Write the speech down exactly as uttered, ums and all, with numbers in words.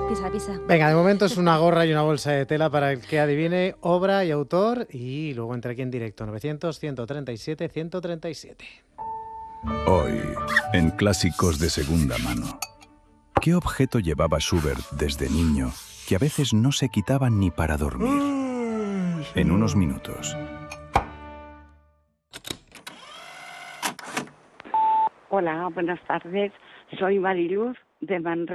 Pisa, pisa. Venga, de momento es una gorra y una bolsa de tela para el que adivine obra y autor y luego entre aquí en directo novecientos, ciento treinta y siete, ciento treinta y siete. Hoy, en Clásicos de Segunda Mano. ¿Qué objeto llevaba Schubert desde niño que a veces no se quitaba ni para dormir? En unos minutos. Hola, buenas tardes. Soy Mariluz de Manresa.